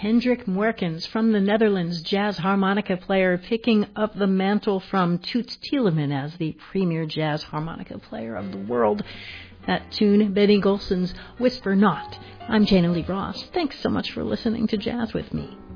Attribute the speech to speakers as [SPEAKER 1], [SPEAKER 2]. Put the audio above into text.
[SPEAKER 1] Hendrik Moerkens from the Netherlands, jazz harmonica player, picking up the mantle from Toots Thielemans as the premier jazz harmonica player of the world. That tune, Benny Golson's Whisper Not. I'm Jana Lee Ross. Thanks so much for listening to Jazz with Me.